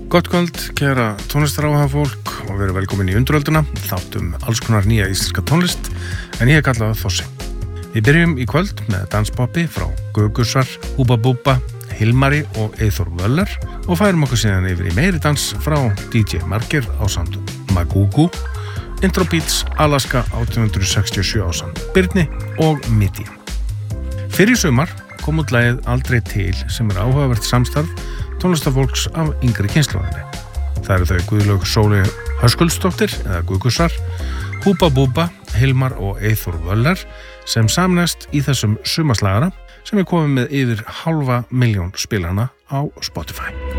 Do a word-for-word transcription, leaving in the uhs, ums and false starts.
Gott kvöld, kæra tónlistaráhugafólk og verið velkomin í Undirölduna, þáttum alls konar nýja íslenska tónlist, en ég er kallað Þossi. Við byrjum í kvöld með danspoppi frá Gugusar, Húba Búba, Hilmari og Eyþór Völler og færum okkur síðan yfir í meiri dans frá D J Margir ásamt Magugu, Intro Beats, Alaska átján sextíu og sjö ásamt Birni og Midi. Fyrir sumar kom út lagið Aldrei til sem er áhugavert samstarf tónlistafólks af yngri kynslóðinni. Það eru þau Guðlaug Sóli Höskuldsdóttir eða Gugusar, Húba Búba, Hilmar og Eyþór Völler sem samnast í þessum sumarslagara sem er komið með yfir hálfa milljón spilana á Spotify.